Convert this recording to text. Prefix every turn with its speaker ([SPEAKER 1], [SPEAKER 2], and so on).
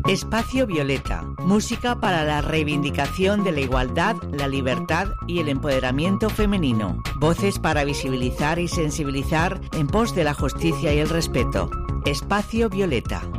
[SPEAKER 1] Espacio Violeta, música para la reivindicación de la igualdad, la libertad y el empoderamiento femenino. Voces para visibilizar y sensibilizar en pos de la justicia y el respeto. Espacio Violeta.